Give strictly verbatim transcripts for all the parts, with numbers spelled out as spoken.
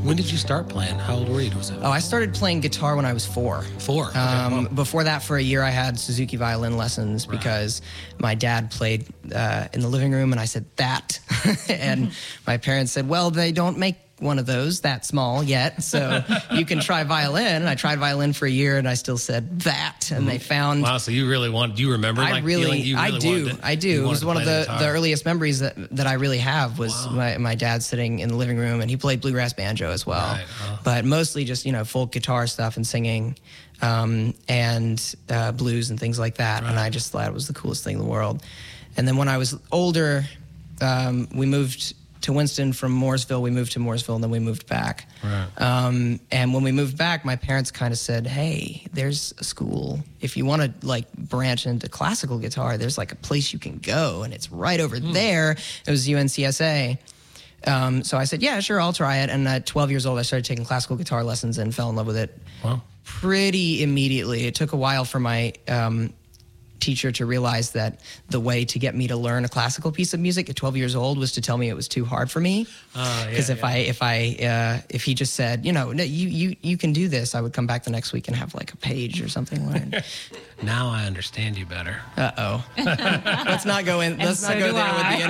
When did you start playing? How old were you? Was it? Oh, I started playing guitar when I was four. Four. Okay, Um, well. Before that, for a year, I had Suzuki violin lessons Right. because my dad played uh, in the living room, and I said, that. And my parents said, well, they don't make one of those that small yet, so you can try violin. And I tried violin for a year, and I still said that. And they found... Wow, so you really want, do you remember I like really, feeling you really I do, wanted to, I do. you It wanted was to one of play the, guitar? the earliest memories that, that I really have was Wow. my, my dad sitting in the living room, and he played bluegrass banjo as well. Right, oh. But mostly just, you know, folk guitar stuff and singing um, and uh, blues and things like that. Right. And I just thought it was the coolest thing in the world. And then when I was older, um, we moved to Winston from Mooresville. We moved to Mooresville, and then we moved back. Right. Um, and when we moved back, my parents kind of said, hey, there's a school. If you want to like branch into classical guitar, there's like a place you can go, and it's right over Mm. there. It was U N C S A. Um, so I said, yeah, sure, I'll try it. And at twelve years old, I started taking classical guitar lessons and fell in love with it Wow. pretty immediately. It took a while for my um, teacher to realize that the way to get me to learn a classical piece of music at twelve years old was to tell me it was too hard for me. Ah, yeah, Because if yeah. I if I uh, if he just said, you know, no, you you you can do this, I would come back the next week and have like a page or something learned. Now I understand you better. Uh oh. Let's not go in. Let's so not go do there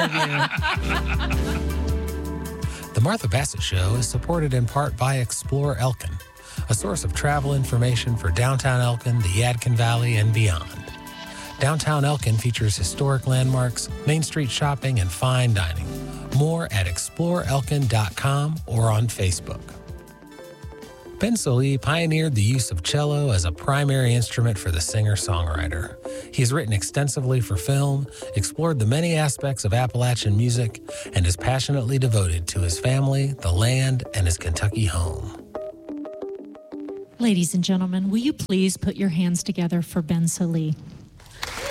I. with the interview. The Martha Bassett Show is supported in part by Explore Elkin, a source of travel information for downtown Elkin, the Yadkin Valley, and beyond. Downtown Elkin features historic landmarks, Main Street shopping, and fine dining. More at explore elkin dot com or on Facebook. Ben Sollee pioneered the use of cello as a primary instrument for the singer-songwriter. He has written extensively for film, explored the many aspects of Appalachian music, and is passionately devoted to his family, the land, and his Kentucky home. Ladies and gentlemen, will you please put your hands together for Ben Sollee?